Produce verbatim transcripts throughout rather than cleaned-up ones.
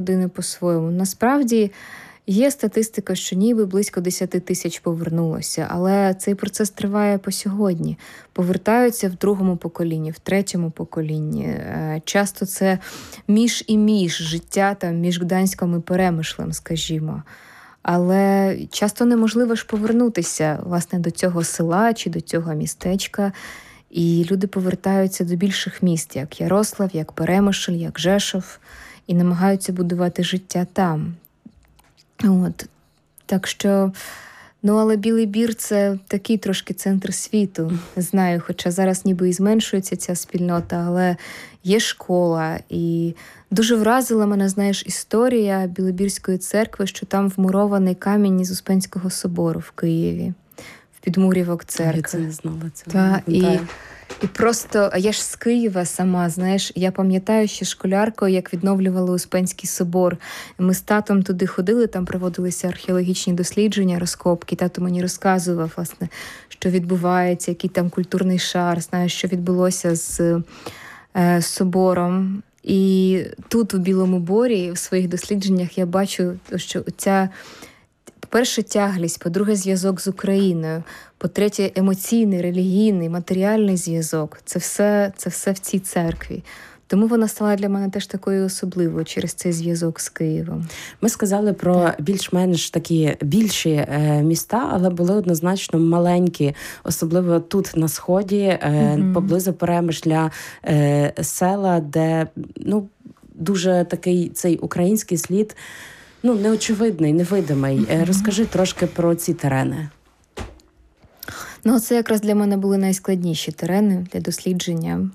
родини по-своєму. Насправді, є статистика, що ніби близько десять тисяч повернулося, але цей процес триває по сьогодні. Повертаються в другому поколінні, в третьому поколінні. Часто це між і між життя там, між Гданськом і Перемишлем, скажімо. Але часто неможливо ж повернутися, власне, до цього села чи до цього містечка. І люди повертаються до більших міст, як Ярослав, як Перемишль, як Жешов, і намагаються будувати життя там. От. Так що, ну, але Білий Бір – це такий трошки центр світу, знаю, хоча зараз ніби і зменшується ця спільнота, але є школа. І дуже вразила мене, знаєш, історія Білобірської церкви, що там вмурований камінь із Успенського собору в Києві, в підмурівок церкви. Я це не знала цього. Та, і, і просто, а я ж з Києва сама, знаєш, я пам'ятаю ще школяркою, як відновлювали Успенський собор. Ми з татом туди ходили, там проводилися археологічні дослідження, розкопки. Тато мені розказував, власне, що відбувається, який там культурний шар, знаєш, що відбулося з е, собором. І тут, у Білому Борі, в своїх дослідженнях я бачу, що ця, по-перше, тяглість, по-друге, зв'язок з Україною, по-третє, емоційний, релігійний, матеріальний зв'язок. Це все, це все в цій церкві. Тому вона стала для мене теж такою особливою через цей зв'язок з Києвом. Ми сказали про більш-менш такі більші е, міста, але були однозначно маленькі, особливо тут на Сході, е, mm-hmm. поблизу Перемишля, е, села, де ну, дуже такий цей український слід ну, неочевидний, невидимий. Mm-hmm. Розкажи трошки про ці терени. Ну, це якраз для мене були найскладніші терени для дослідження.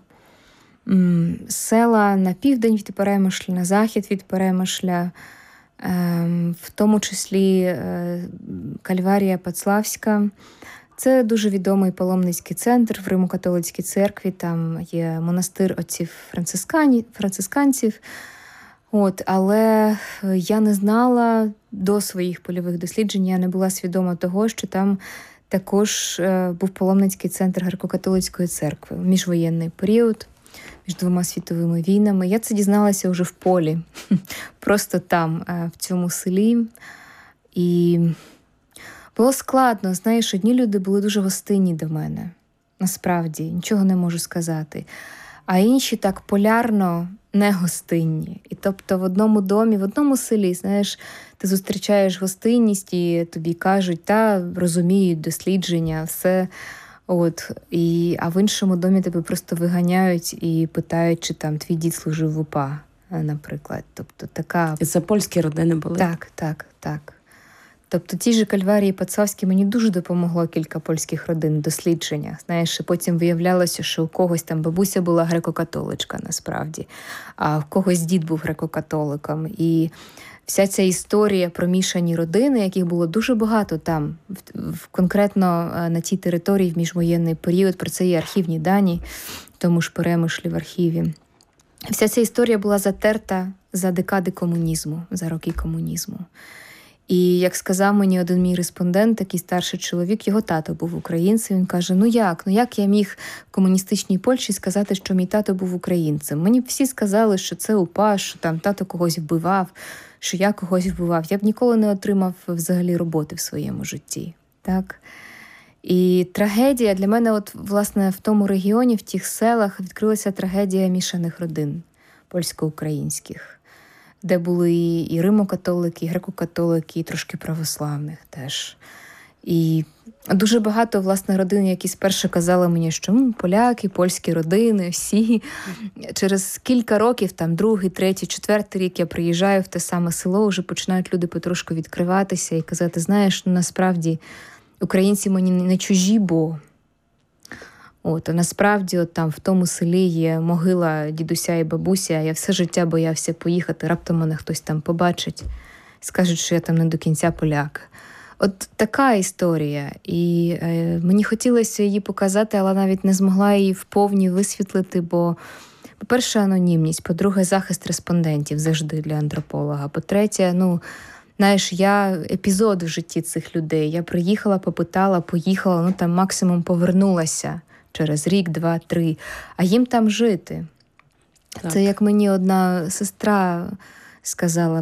Села на південь від Перемишля, на захід від Перемишля, в тому числі Кальварія Пацлавська. Це дуже відомий паломницький центр в Римо-католицькій церкві. Там є монастир отців францисканців. От, але я не знала до своїх польових досліджень, я не була свідома того, що там також був паломницький центр Греко-католицької церкви в міжвоєнний період, між двома світовими війнами. Я це дізналася вже в полі, просто там, в цьому селі. І було складно, знаєш, одні люди були дуже гостинні до мене, насправді, нічого не можу сказати. А інші так полярно негостинні. І тобто в одному домі, в одному селі, знаєш, ти зустрічаєш гостинність і тобі кажуть, та розуміють дослідження, все. От, і, а в іншому домі тебе просто виганяють і питають, чи там твій дід служив в УПА, наприклад. Тобто така... І це польські родини були? Так, так, так. Тобто ті ж Кальварії Пацлавські мені дуже допомогло кілька польських родин в дослідженнях. Знаєш, і потім виявлялося, що у когось там бабуся була греко-католичка насправді, а в когось дід був греко-католиком. І вся ця історія про мішані родини, яких було дуже багато там, в, в, конкретно на тій території в міжвоєнний період, про це є архівні дані, в тому ж Перемишлі в архіві. Вся ця історія була затерта за декади комунізму, за роки комунізму. І, як сказав мені один мій респондент, такий старший чоловік, його тато був українцем, він каже, ну як, ну як я міг в комуністичній Польщі сказати, що мій тато був українцем? Мені всі сказали, що це УПА, що там тато когось вбивав, що я когось вбивав. Я б ніколи не отримав взагалі роботи в своєму житті. Так? І трагедія для мене, от, власне, в тому регіоні, в тих селах відкрилася трагедія мішаних родин польсько-українських, де були і римо-католики, і греко-католики, і трошки православних теж. І дуже багато, власне, родин, які спершу казали мені, що м, поляки, польські родини, всі. Через кілька років, там, другий, третій, четвертий рік я приїжджаю в те саме село, вже починають люди потрошку відкриватися і казати, знаєш, ну, насправді, українці мені не чужі, бо... От, а насправді, от там в тому селі є могила дідуся і бабуся, я все життя боявся поїхати, раптом мене хтось там побачить, скажуть, що я там не до кінця поляк. От така історія. І е, мені хотілося її показати, але навіть не змогла її вповні висвітлити, бо, по-перше, анонімність, по-друге, захист респондентів завжди для антрополога, по-третє, ну, знаєш, я епізод в житті цих людей. Я приїхала, попитала, поїхала, ну там максимум повернулася через рік, два, три, а їм там жити. Так. Це як мені одна сестра сказала,